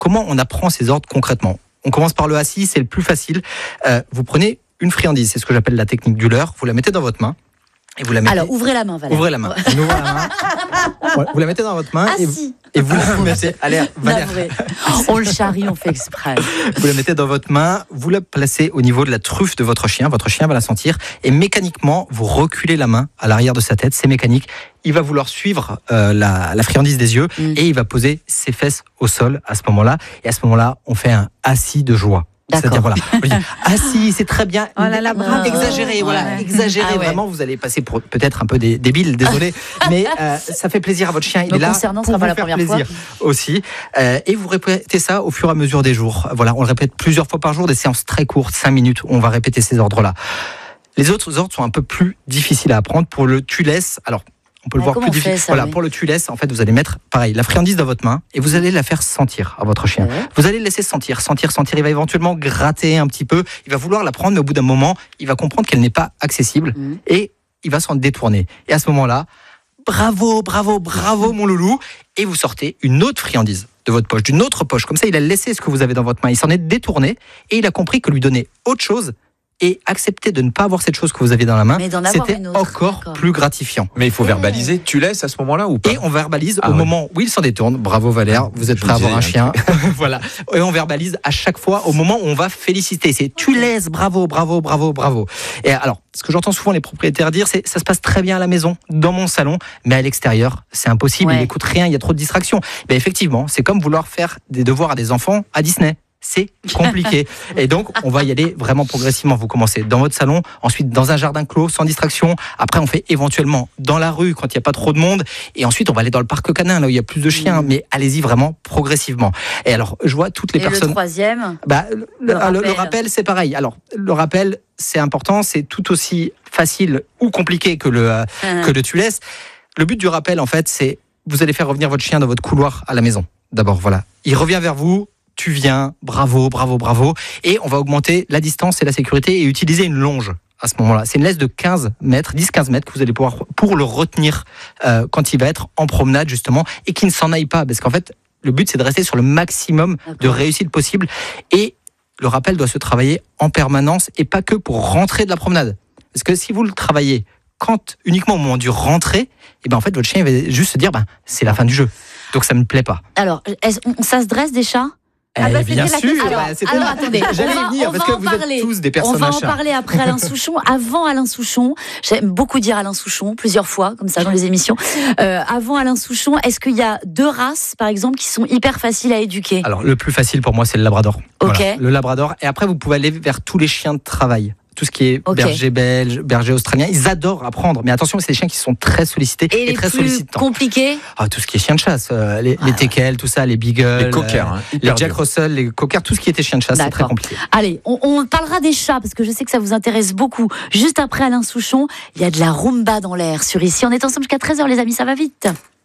comment on apprend ces ordres concrètement? On commence par le assis, c'est le plus facile. Vous prenez une friandise, c'est ce que j'appelle la technique du leurre. Vous la mettez dans votre main. Et vous la mettez... Alors, ouvrez la main, Valère. Ouvrez la main. On ouvre la main. Vous la mettez dans votre main et vous la mettez... Allez, Valère. On le charrie, on fait exprès. Vous la mettez dans votre main, vous la placez au niveau de la truffe de votre chien va la sentir, et mécaniquement, vous reculez la main à l'arrière de sa tête, c'est mécanique. Il va vouloir suivre la friandise des yeux et il va poser ses fesses au sol à ce moment-là. Et à ce moment-là, on fait un assis de joie. C'est-à-dire, voilà, on dit, assis, c'est très bien, oh là là, bravo. exagéré, voilà, exagéré, vraiment, vous allez passer pour peut-être un peu débile, désolé, mais ça fait plaisir à votre chien, il est là concernant, pour vous faire plaisir aussi. Et vous répétez ça au fur et à mesure des jours. Voilà, on le répète plusieurs fois par jour, des séances très courtes, 5 minutes, où on va répéter ces ordres-là. Les autres ordres sont un peu plus difficiles à apprendre. Pour le tu laisses, alors, on peut le voir plus difficile. Voilà, pour le tu laisses, en fait, vous allez mettre, pareil, la friandise dans votre main et vous allez la faire sentir à votre chien. Vous allez le laisser sentir. Il va éventuellement gratter un petit peu. Il va vouloir la prendre, mais au bout d'un moment, il va comprendre qu'elle n'est pas accessible et il va s'en détourner. Et à ce moment-là, bravo, mon loulou. Et vous sortez une autre friandise de votre poche, d'une autre poche. Comme ça, il a laissé ce que vous avez dans votre main. Il s'en est détourné et il a compris que lui donner autre chose et accepter de ne pas avoir cette chose que vous aviez dans la main, c'était encore plus gratifiant. Mais il faut verbaliser, tu laisses à ce moment-là ou pas? Et on verbalise au moment où il s'en détourne. Bravo Valère, vous êtes prêt à avoir un chien. Voilà. Et on verbalise à chaque fois au moment où on va féliciter. C'est tu laisses, bravo. Et alors, ce que j'entends souvent les propriétaires dire, c'est ça se passe très bien à la maison, dans mon salon, mais à l'extérieur, c'est impossible, il n'écoute rien, il y a trop de distractions. Mais effectivement, c'est comme vouloir faire des devoirs à des enfants à Disney. C'est compliqué. Et donc, on va y aller vraiment progressivement. Vous commencez dans votre salon, ensuite dans un jardin clos, sans distraction. Après, on fait éventuellement dans la rue, quand il n'y a pas trop de monde. Et ensuite, on va aller dans le parc canin, là où il y a plus de chiens. Mais allez-y vraiment progressivement. Et alors, je vois toutes les personnes... le troisième le rappel, c'est pareil. Alors, le rappel, c'est important. C'est tout aussi facile ou compliqué que le tu laisses. Le but du rappel, en fait, c'est vous allez faire revenir votre chien dans votre couloir à la maison. D'abord, voilà. Il revient vers vous. Tu viens, bravo. Et on va augmenter la distance et la sécurité et utiliser une longe à ce moment-là. C'est une laisse de 10-15 mètres que vous allez pouvoir pour le retenir quand il va être en promenade justement et qu'il ne s'en aille pas. Parce qu'en fait, le but c'est de rester sur le maximum de réussite possible. Et le rappel doit se travailler en permanence et pas que pour rentrer de la promenade. Parce que si vous le travaillez uniquement au moment du rentrer, et ben en fait votre chien va juste se dire c'est la fin du jeu. Donc ça ne me plaît pas. Alors, ça se dresse des chats? Bien sûr. Alors attendez, j'allais y venir parce que vous êtes tous des personnes. On va en parler après Alain Souchon. Avant Alain Souchon, j'aime beaucoup dire Alain Souchon plusieurs fois comme ça dans les émissions. Avant Alain Souchon, est-ce qu'il y a 2 races par exemple qui sont hyper faciles à éduquer? Alors le plus facile pour moi c'est le Labrador. Ok. Voilà, le Labrador. Et après vous pouvez aller vers tous les chiens de travail. Tout ce qui est berger belge, berger australien, ils adorent apprendre. Mais attention, c'est des chiens qui sont très sollicités et très sollicitants. Compliqué. Tout ce qui est chien de chasse, les teckels, tout ça, les beagles, les cockers, les Jack Russell, les cockers, tout ce qui était chien de chasse, c'est très compliqué. Allez, on parlera des chats parce que je sais que ça vous intéresse beaucoup. Juste après Alain Souchon, il y a de la rumba dans l'air sur Ici. On est ensemble jusqu'à 13h les amis, ça va vite.